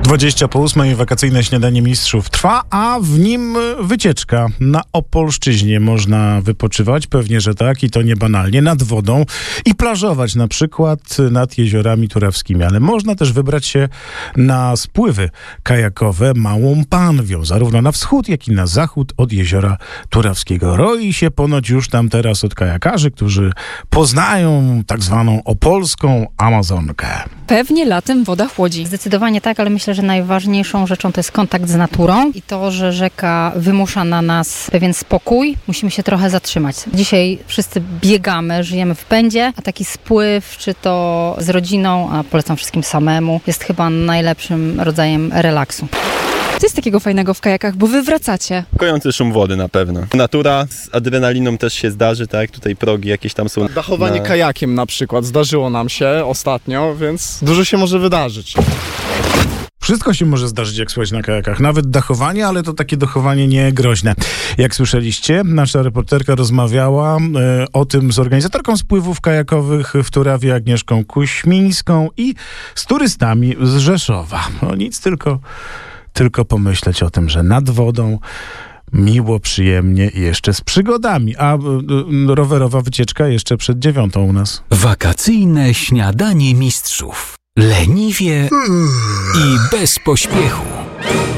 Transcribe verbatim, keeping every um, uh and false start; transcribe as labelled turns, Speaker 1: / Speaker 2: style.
Speaker 1: dwadzieścia po ósmej wakacyjne śniadanie mistrzów trwa, a w nim wycieczka. Na Opolszczyźnie można wypoczywać, pewnie, że tak, i to nie banalnie, nad wodą i plażować na przykład nad jeziorami turawskimi, ale można też wybrać się na spływy kajakowe Małą Panwią, zarówno na wschód, jak i na zachód od jeziora turawskiego. Roi się ponoć już tam teraz od kajakarzy, którzy poznają tak zwaną opolską Amazonkę.
Speaker 2: Pewnie latem woda chłodzi.
Speaker 3: Zdecydowanie tak, ale myślę, że najważniejszą rzeczą to jest kontakt z naturą i to, że rzeka wymusza na nas pewien spokój. Musimy się trochę zatrzymać. Dzisiaj wszyscy biegamy, żyjemy w pędzie, a taki spływ, czy to z rodziną, a polecam wszystkim samemu, jest chyba najlepszym rodzajem relaksu.
Speaker 2: Co jest takiego fajnego w kajakach, bo wy wracacie?
Speaker 4: Kojący szum wody na pewno. Natura z adrenaliną też się zdarzy, tak? Tutaj progi jakieś tam są.
Speaker 5: Dachowanie
Speaker 4: na...
Speaker 5: kajakiem na przykład zdarzyło nam się ostatnio, więc dużo się może wydarzyć.
Speaker 1: Wszystko się może zdarzyć, jak słuchać na kajakach. Nawet dachowanie, ale to takie dachowanie nie groźne. Jak słyszeliście, nasza reporterka rozmawiała e, o tym z organizatorką spływów kajakowych w Turawie, Agnieszką Kuśmińską, i z turystami z Rzeszowa. No nic, tylko, tylko pomyśleć o tym, że nad wodą miło, przyjemnie i jeszcze z przygodami. A y, y, rowerowa wycieczka jeszcze przed dziewiątą u nas.
Speaker 6: Wakacyjne śniadanie mistrzów. Leniwie i bez pośpiechu.